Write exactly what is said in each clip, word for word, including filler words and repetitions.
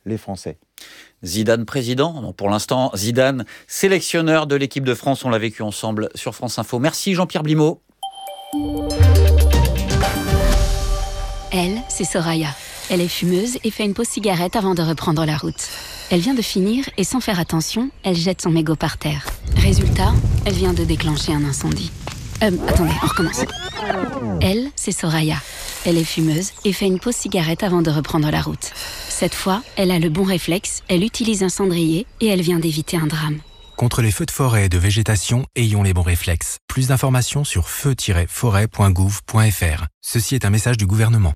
les Français. Zidane président, non, pour l'instant Zidane sélectionneur de l'équipe de France. On l'a vécu ensemble sur France Info. Merci Jean-Pierre Blimaud. Elle, c'est Soraya. Elle est fumeuse et fait une pause cigarette avant de reprendre la route. Elle vient de finir et sans faire attention, elle jette son mégot par terre. Résultat, elle vient de déclencher un incendie. Euh, attendez, on recommence. Elle, c'est Soraya. Elle est fumeuse et fait une pause cigarette avant de reprendre la route. Cette fois, elle a le bon réflexe, elle utilise un cendrier et elle vient d'éviter un drame. Contre les feux de forêt et de végétation, ayons les bons réflexes. Plus d'informations sur feu tiret forêt point gouv point f r. Ceci est un message du gouvernement.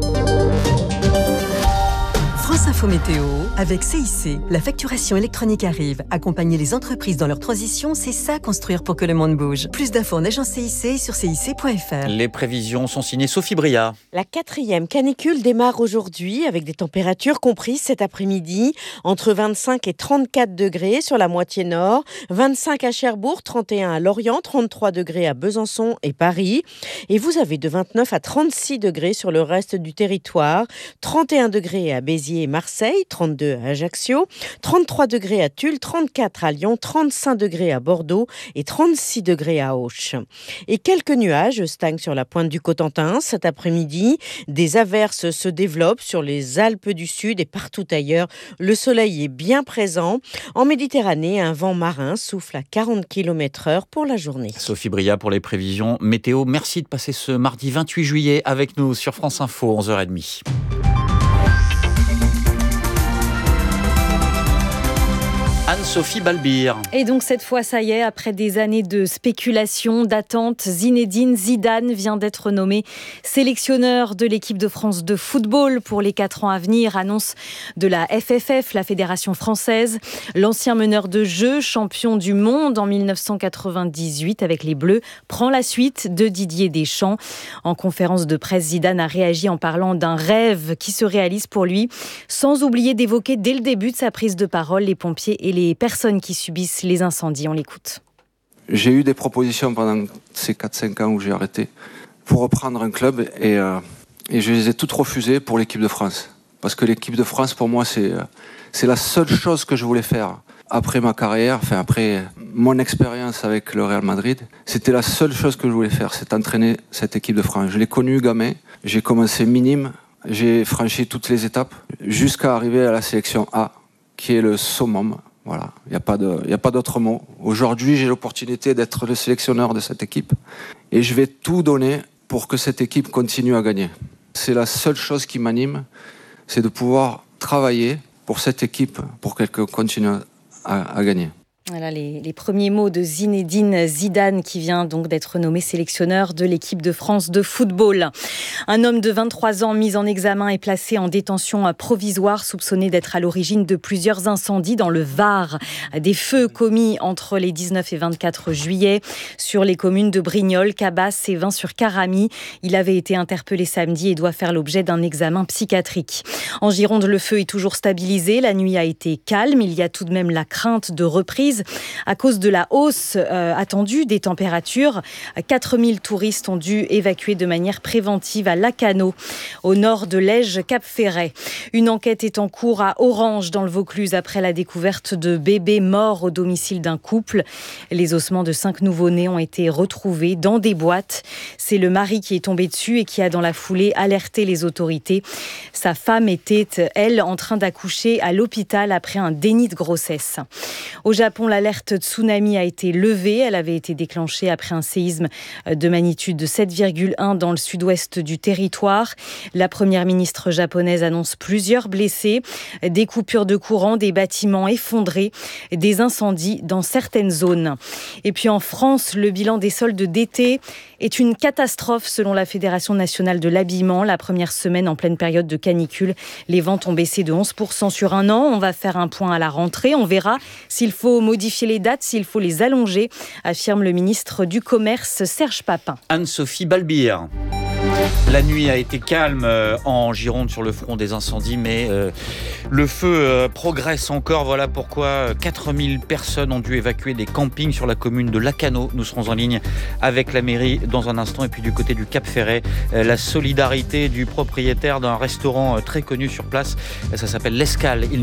France Info Météo, avec C I C. La facturation électronique arrive. Accompagner les entreprises dans leur transition, c'est ça construire pour que le monde bouge. Plus d'infos en agence C I C sur C I C point F R. Les prévisions sont signées Sophie Bria. La quatrième canicule démarre aujourd'hui avec des températures comprises cet après-midi entre vingt-cinq et trente-quatre degrés sur la moitié nord, vingt-cinq à Cherbourg, trente et un à Lorient, trente-trois degrés à Besançon et Paris. Et vous avez de vingt-neuf à trente-six degrés sur le reste du territoire, trente et un degrés à Béziers et Marseille, trente-deux à Ajaccio, trente-trois degrés à Tulle, trente-quatre à Lyon, trente-cinq degrés à Bordeaux et trente-six degrés à Auch. Et quelques nuages stagnent sur la pointe du Cotentin cet après-midi. Des averses se développent sur les Alpes du Sud et partout ailleurs. Le soleil est bien présent. En Méditerranée, un vent marin souffle à quarante kilomètres heure pour la journée. Sophie Bria pour les prévisions météo. Merci de passer ce mardi vingt-huit juillet avec nous sur France Info, onze heures trente. Anne-Sophie Balbir. Et donc cette fois, ça y est, après des années de spéculation, d'attente, Zinedine Zidane vient d'être nommé sélectionneur de l'équipe de France de football pour les quatre ans à venir, annonce de la F F F, la Fédération française. L'ancien meneur de jeu, champion du monde en dix-neuf cent quatre-vingt-dix-huit avec les Bleus, prend la suite de Didier Deschamps. En conférence de presse, Zidane a réagi en parlant d'un rêve qui se réalise pour lui, sans oublier d'évoquer dès le début de sa prise de parole les pompiers et les personnes qui subissent les incendies. On l'écoute. J'ai eu des propositions pendant ces quatre cinq ans où j'ai arrêté pour reprendre un club et, euh, et je les ai toutes refusées pour l'équipe de France. Parce que l'équipe de France, pour moi, c'est, c'est la seule chose que je voulais faire. Après ma carrière, enfin après mon expérience avec le Real Madrid, c'était la seule chose que je voulais faire, c'est entraîner cette équipe de France. Je l'ai connue gamin, j'ai commencé minime, j'ai franchi toutes les étapes jusqu'à arriver à la sélection A, qui est le summum. Voilà, il n'y a pas de, il n'y a pas d'autre mot. Aujourd'hui, j'ai l'opportunité d'être le sélectionneur de cette équipe et je vais tout donner pour que cette équipe continue à gagner. C'est la seule chose qui m'anime, c'est de pouvoir travailler pour cette équipe, pour qu'elle continue à, à gagner. Voilà les, les premiers mots de Zinedine Zidane qui vient donc d'être nommé sélectionneur de l'équipe de France de football. Un homme de vingt-trois ans mis en examen et placé en détention provisoire soupçonné d'être à l'origine de plusieurs incendies dans le Var. Des feux commis entre les dix-neuf et vingt-quatre juillet sur les communes de Brignoles, Cabas et Vins-sur-Caramie. Il avait été interpellé samedi et doit faire l'objet d'un examen psychiatrique. En Gironde, le feu est toujours stabilisé. La nuit a été calme. Il y a tout de même la crainte de reprise à cause de la hausse euh, attendue des températures. quatre mille touristes ont dû évacuer de manière préventive à Lacanau, au nord de Lège-Cap-Ferret. Une enquête est en cours à Orange, dans le Vaucluse, après la découverte de bébés morts au domicile d'un couple. Les ossements de cinq nouveau-nés ont été retrouvés dans des boîtes. C'est le mari qui est tombé dessus et qui a, dans la foulée, alerté les autorités. Sa femme était, elle, en train d'accoucher à l'hôpital après un déni de grossesse. Au Japon, l'alerte tsunami a été levée. Elle avait été déclenchée après un séisme de magnitude de sept virgule un dans le sud-ouest du territoire. La première ministre japonaise annonce plusieurs blessés, des coupures de courant, des bâtiments effondrés, des incendies dans certaines zones. Et puis en France, le bilan des soldes d'été est une catastrophe selon la Fédération nationale de l'habillement. La première semaine en pleine période de canicule, les ventes ont baissé de onze pour cent sur un an. On va faire un point à la rentrée. On verra s'il faut modifier les dates, s'il faut les allonger, affirme le ministre du Commerce, Serge Papin. Anne-Sophie Balbir. La nuit a été calme en Gironde sur le front des incendies, mais euh, le feu euh, progresse encore. Voilà pourquoi quatre mille personnes ont dû évacuer des campings sur la commune de Lacanau. Nous serons en ligne avec la mairie dans un instant. Et puis du côté du Cap-Ferret, euh, la solidarité du propriétaire d'un restaurant euh, très connu sur place. Ça s'appelle l'Escale. Il